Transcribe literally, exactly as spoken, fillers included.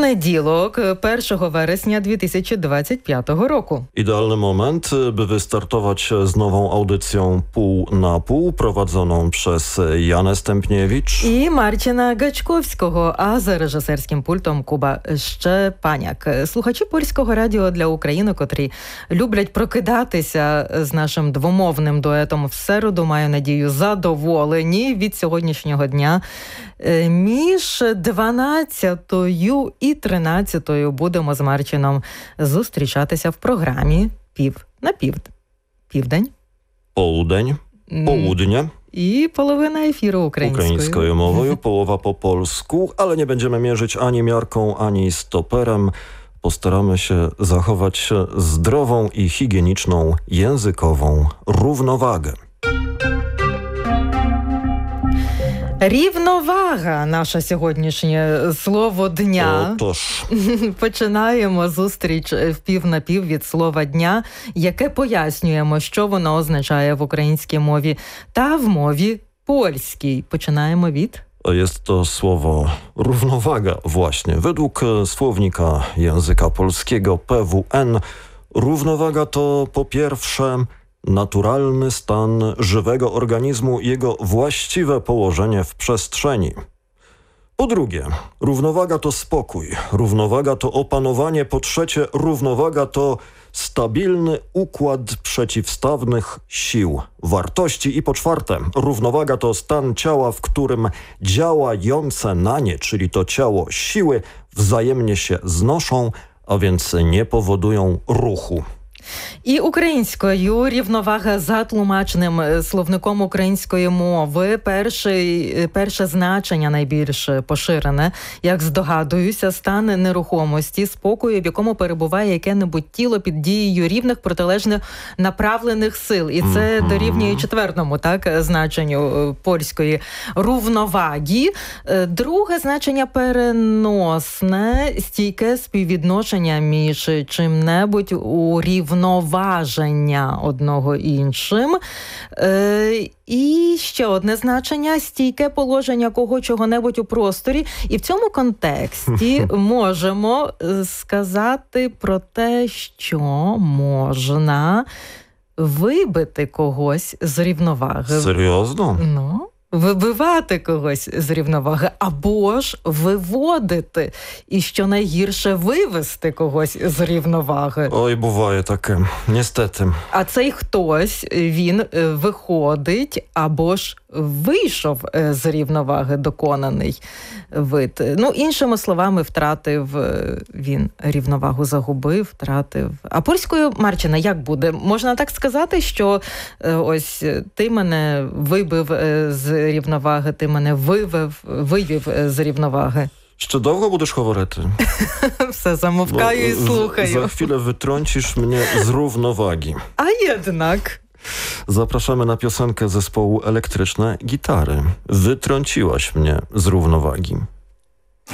Понеділок, першego вересня дві тисячі двадцять п'ятого roku. Idealny moment, by wystartować z nową audycją Pół na Pół, prowadzoną przez Janę Stępniewicz І Марчина Гачковського, а за режисерським пультом Куба Щепаняк. Слухачі Польського радіо для України, котрі люблять прокидатися з нашим двомовним дуетом в середу, маю надію, задоволені від сьогоднішнього дня. Між дванадцятою і тринадцятою будемо з Марчином зустрічатися в програмі «Пів на пів». Південь. Połudeń, południe. I połowina efiru ukraińskiego. Ukraińską mową, połowa po polsku, ale nie będziemy mierzyć ani miarką, ani stoperem. Postaramy się zachować zdrową i higieniczną językową równowagę. Рівновага – наше сьогоднішнє слово дня. Отож. Починаємо зустріч в пів на пів від слова дня, яке пояснюємо, що воно означає в українській мові та в mові польській. Починаємо від... Jest to słowo równowaga właśnie. Według słownika języka polskiego P W N równowaga to po pierwsze naturalny stan żywego organizmu i jego właściwe położenie w przestrzeni. Po drugie, równowaga to spokój, równowaga to opanowanie. Po trzecie, równowaga to stabilny układ przeciwstawnych sił, wartości. I po czwarte, równowaga to stan ciała, w którym działające na nie, czyli to ciało, siły wzajemnie się znoszą, a więc nie powodują ruchu. І українською рівновага за тлумачним словником української мови. Перший, перше значення найбільш поширене, як здогадуюся, стан нерухомості, спокою, в якому перебуває яке-небудь тіло під дією рівних протилежних направлених сил. І це дорівнює четвертому, так, значенню польської рівноваги. Друге значення переносне, стійке співвідношення між чим-небудь у рівноваження одного іншим. Е, і ще одне значення – стійке положення кого чого-небудь у просторі. І в цьому контексті можемо сказати про те, що можна вибити когось з рівноваги. Серйозно? Ну, вибивати когось з рівноваги, або ж виводити. І що найгірше, вивести когось з рівноваги. Ой, буває таке, niestety. А цей хтось, він виходить, або ж вийшов з рівноваги, доконаний вид. Ну, іншими словами, втратив він рівновагу, загубив, втратив. А польською, Марчина, як буде? Можна так сказати, що ось ти мене вибив з рівноваги, ти мене вивів, вивів з рівноваги. Ще довго будеш говорити? Все, замовкаю і слухаю. За chwilę wytrącisz mnie z równowagi. A jednak... Zapraszamy na piosenkę zespołu Elektryczne Gitary. Wytrąciłaś mnie z równowagi.